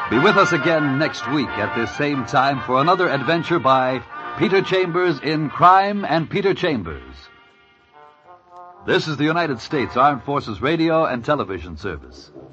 Be with us again next week at this same time for another adventure by Peter Chambers in Crime and Peter Chambers. This is the United States Armed Forces Radio and Television Service.